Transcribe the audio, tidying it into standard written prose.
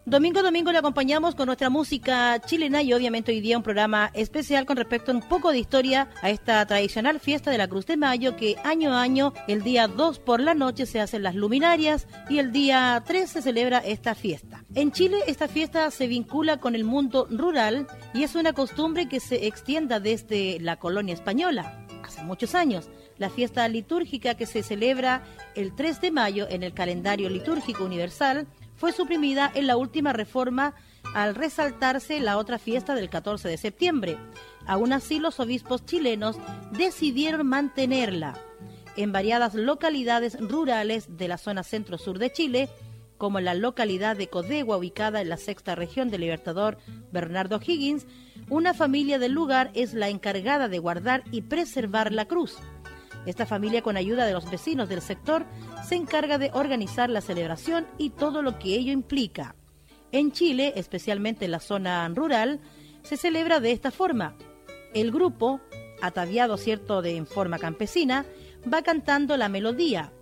Domingo a domingo le acompañamos con nuestra música chilena y obviamente hoy día un programa especial con respecto a un poco de historia a esta tradicional fiesta de la Cruz de Mayo que año a año el día 2 por la noche se hacen las luminarias y el día 3 se celebra esta fiesta. En Chile esta fiesta se vincula con el mundo rural y es una costumbre que se extienda desde la colonia española hace muchos años. La fiesta litúrgica que se celebra el 3 de mayo en el calendario litúrgico universal fue suprimida en la última reforma al resaltarse la otra fiesta del 14 de septiembre. Aún así, los obispos chilenos decidieron mantenerla. En variadas localidades rurales de la zona centro-sur de Chile, como en la localidad de Codegua, ubicada en la sexta región del Libertador Bernardo Higgins, una familia del lugar es la encargada de guardar y preservar la cruz. Esta familia, con ayuda de los vecinos del sector, se encarga de organizar la celebración y todo lo que ello implica. En Chile, especialmente en la zona rural, se celebra de esta forma. El grupo, ataviado en forma campesina, va cantando la melodía.